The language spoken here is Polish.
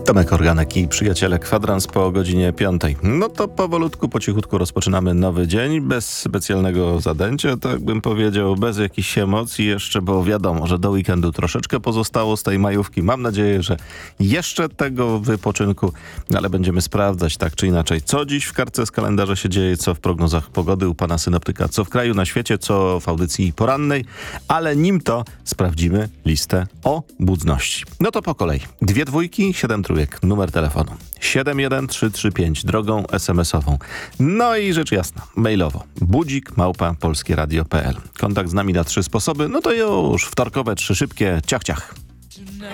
Tomek Organek i przyjaciele, kwadrans po godzinie 5. No to powolutku, po cichutku rozpoczynamy nowy dzień, bez specjalnego zadęcia, tak bym powiedział, bez jakichś emocji jeszcze, bo wiadomo, że do weekendu troszeczkę pozostało z tej majówki. Mam nadzieję, że jeszcze tego wypoczynku, ale będziemy sprawdzać tak czy inaczej, co dziś w kartce z kalendarza się dzieje, co w prognozach pogody u pana synoptyka, co w kraju, na świecie, co w audycji porannej, ale nim to sprawdzimy listę obudności. No to po kolei. 2 dwójki, 7 trójek, numer telefonu 71335, drogą SMS-ową. No i rzecz jasna, mailowo budzik@polskieradio.pl. Kontakt z nami na 3 sposoby, no to już wtorkowe 3 szybkie, ciach ciach.